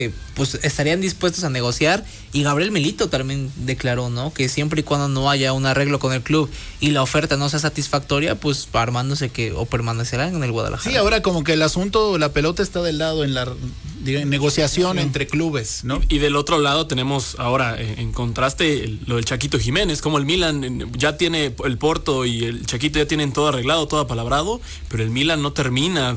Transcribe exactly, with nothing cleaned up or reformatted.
eh, pues estarían dispuestos a negociar, y Gabriel Milito también declaró, ¿no?, que siempre y cuando no haya un arreglo con el club y la oferta no sea satisfactoria, pues armándose que o permanecerán en el Guadalajara. Sí, ahora como que el asunto, la pelota está del lado en la digamos, negociación sí. entre clubes, ¿no? Y, y del otro lado tenemos ahora en, en contraste el, lo del Chaquito Jiménez, como el Milan ya tiene el Porto y el Chaquito ya tienen todo arreglado, todo apalabrado, pero el Milan no termina